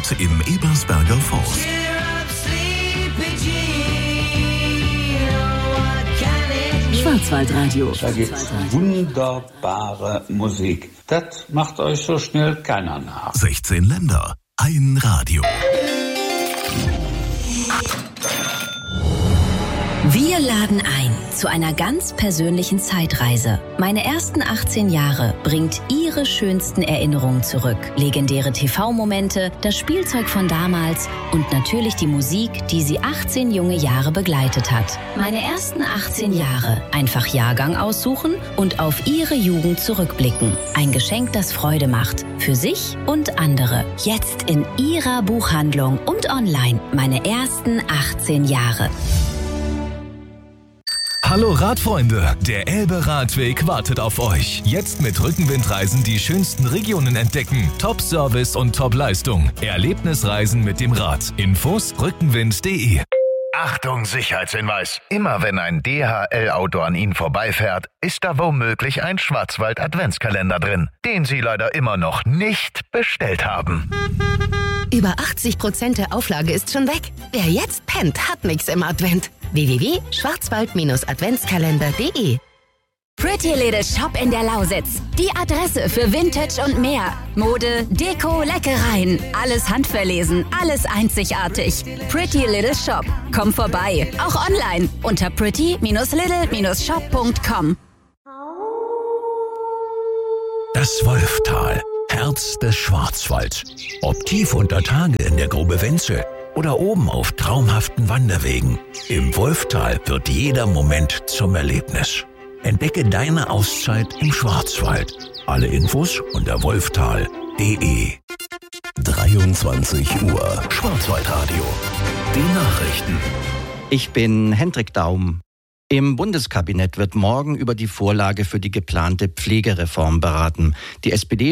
Nacht im Ebersberger Forst. Schwarzwaldradio. Da gibt's wunderbare Musik. Das macht euch so schnell keiner nach. 16 Länder, ein Radio. Wir laden ein zu einer ganz persönlichen Zeitreise. Meine ersten 18 Jahre bringt Ihre schönsten Erinnerungen zurück. Legendäre TV-Momente, das Spielzeug von damals und natürlich die Musik, die Sie 18 junge Jahre begleitet hat. Meine ersten 18 Jahre. Einfach Jahrgang aussuchen und auf Ihre Jugend zurückblicken. Ein Geschenk, das Freude macht. Für sich und andere. Jetzt in Ihrer Buchhandlung und online. Meine ersten 18 Jahre. Hallo Radfreunde, der Elbe-Radweg wartet auf euch. Jetzt mit Rückenwindreisen die schönsten Regionen entdecken. Top-Service und Top-Leistung. Erlebnisreisen mit dem Rad. Infos rückenwind.de. Achtung, Sicherheitshinweis. Immer wenn ein DHL-Auto an Ihnen vorbeifährt, ist da womöglich ein Schwarzwald-Adventskalender drin, den Sie leider immer noch nicht bestellt haben. Über 80% der Auflage ist schon weg. Wer jetzt pennt, hat nichts im Advent. www.schwarzwald-adventskalender.de. Pretty Little Shop in der Lausitz. Die Adresse für Vintage und mehr. Mode, Deko, Leckereien. Alles handverlesen, alles einzigartig. Pretty Little Shop. Komm vorbei. Auch online unter pretty-little-shop.com. Das Wolftal, Herz des Schwarzwalds. Ob tief unter Tage in der Grube Wenzel oder oben auf traumhaften Wanderwegen. Im Wolftal wird jeder Moment zum Erlebnis. Entdecke deine Auszeit im Schwarzwald. Alle Infos unter wolftal.de. 23 Uhr. Schwarzwaldradio. Die Nachrichten. Ich bin Hendrik Daum. Im Bundeskabinett wird morgen über die Vorlage für die geplante Pflegereform beraten. Die SPD